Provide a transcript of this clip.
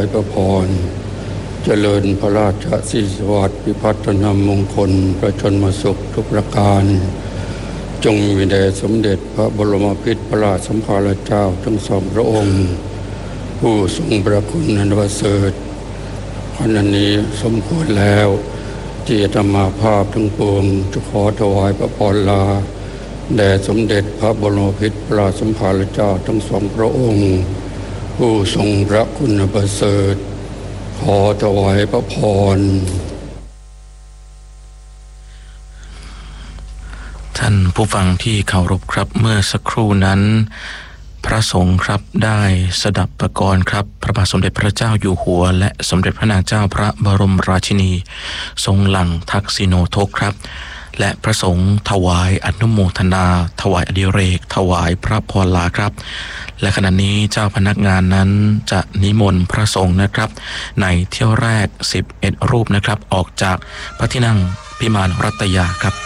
พระพรเจริญพระราชสิริสวัสดิ์พิพัฒนมงคลประชนมสุขทุกประการจงมีแด่สมเด็จพระบรมพิตรพระราชสัมภารเจ้าทั้งสองพระองค์ผู้ทรงพระคุณอันประเสริฐขณะนี้สมควรแล้วที่อาตมาภาพทั้งปวงจะขอถวายพระพรลาแด่สมเด็จพระบรมพิตรพระราชสัมภารเจ้าทั้งสองพระองค์ผู้ทรงพระคุณอันประเสริฐขอถวายพระพรท่านผู้ฟังที่เคารพครับเมื่อสักครู่นั้นพระสงฆ์ครับได้สดับประกรครับพระบาทสมเด็จพระเจ้าอยู่หัวและสมเด็จพระนางเจ้าพระบรมราชินีทรงหลั่งทักษิโนทกครับและพระสงฆ์ถวายอนุโมทนาถวายอดิเรกถวายพระพรลาครับและขณะนี้เจ้าพนักงานนั้นจะนิมนต์พระสงฆ์นะครับในเที่ยวแรก11รูปนะครับออกจากพระที่นั่งพิมานรัตยาครับ